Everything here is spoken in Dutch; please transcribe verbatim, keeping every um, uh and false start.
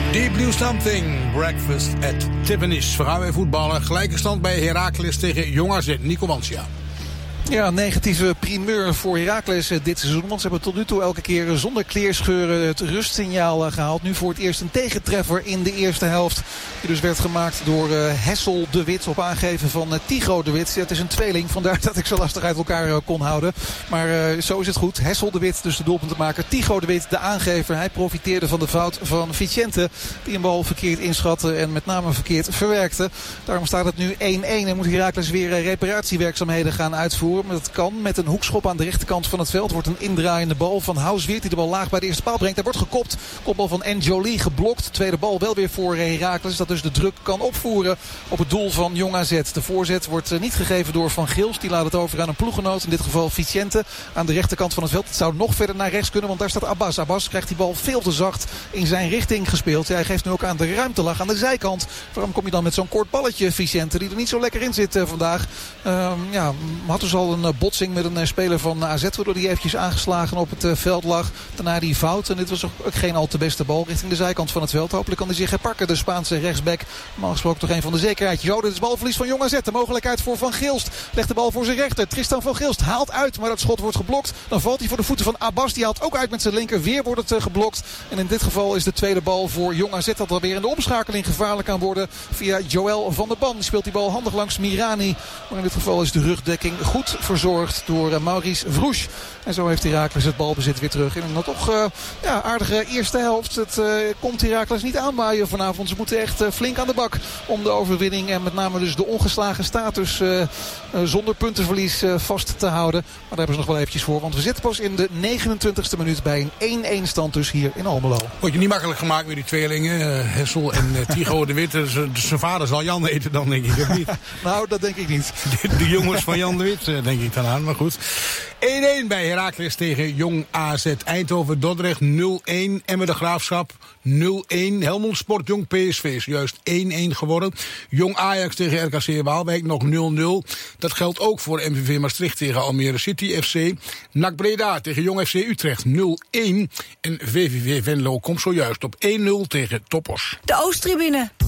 Deep Blue Something, Breakfast at Tiffany's. We gaan weer voetballen. Gelijke stand bij Heracles tegen Jong A Z. Nico Wansja. Ja, negatieve primeur voor Heracles dit seizoen. Want ze hebben tot nu toe elke keer zonder kleerscheuren het rustsignaal gehaald. Nu voor het eerst een tegentreffer in de eerste helft. Die dus werd gemaakt door uh, Hessel de Wit op aangeven van uh, Tigo de Wit. Het is een tweeling, vandaar dat ik ze lastig uit elkaar uh, kon houden. Maar uh, zo is het goed. Hessel de Wit, dus de doelpuntenmaker. Tigo de Wit, de aangever. Hij profiteerde van de fout van Vicente. Die een bal verkeerd inschatte en met name verkeerd verwerkte. Daarom staat het nu één-één en moet Heracles weer uh, reparatiewerkzaamheden gaan uitvoeren. Maar dat kan met een hoekschop aan de rechterkant van het veld. Wordt een indraaiende bal van Housweert die de bal laag bij de eerste paal brengt. Hij wordt gekopt. Kopbal van N'Joli geblokt. Tweede bal wel weer voor Heracles. Dat dus de druk kan opvoeren op het doel van Jong A Z. De voorzet wordt niet gegeven door Van Gils. Die laat het over aan een ploeggenoot. In dit geval Vicente aan de rechterkant van het veld. Het zou nog verder naar rechts kunnen, want daar staat Abbas. Abbas krijgt die bal veel te zacht in zijn richting gespeeld. Hij geeft nu ook aan de ruimtelag aan de zijkant. Waarom kom je dan met zo'n kort balletje, Vicente, die er niet zo lekker in zit uh, vandaag. Uh, ja, had dus al een uh, botsing met een uh, speler van A Z, waardoor hij eventjes aangeslagen op het uh, veld lag. Daarna die fout. En dit was ook geen al te beste bal richting de zijkant van het veld. Hopelijk kan hij zich herpakken. De Spaanse rechtsback. Normaal gesproken toch een van de zekerheidjes. Oh, dit is balverlies van Jong A Z. De mogelijkheid voor Van Gilst. Legt de bal voor zijn rechter. Tristan Van Gilst haalt uit, maar dat schot wordt geblokt. Dan valt hij voor de voeten van Abbas. Die haalt ook uit met zijn linker. Weer wordt het uh, geblokt. En in dit geval is de tweede bal voor Jong A Z dat alweer in de omschakeling gevaarlijk kan worden. Via Joël van der Ban. Speelt die bal handig langs Mirani. Maar in dit geval is de rugdekking goed verzorgd door uh, Maurice Vroes. En zo heeft Heracles het balbezit weer terug. In een toch uh, ja, aardige eerste helft. Het uh, komt Heracles niet aanwaaien vanavond. Ze moeten echt uh, flink aan de bak om de overwinning. En met name dus de ongeslagen status uh, uh, zonder puntenverlies uh, vast te houden. Maar daar hebben ze nog wel eventjes voor. Want we zitten pas in de negenentwintigste minuut bij een één-één stand dus hier in Almelo. Word je niet makkelijk gemaakt met die tweelingen. Uh, Hessel en uh, Tigo de Wit. Dus, uh, zijn vader zal Jan eten dan, denk ik. Of niet? Nou, dat denk ik niet. De, de jongens van Jan de Wit, uh, denk ik dan aan. Maar goed. één-één bij Heracles tegen Jong A Z. Eindhoven Dordrecht nul-één. Emmen de Graafschap nul-één. Helmond Sport Jong P S V is juist één-één geworden. Jong Ajax tegen R K C Waalwijk nog nul-nul. Dat geldt ook voor M V V Maastricht tegen Almere City F C. N A C Breda tegen Jong F C Utrecht nul-één. En V V V Venlo komt zojuist op één-nul tegen Topos. De Oosttribune.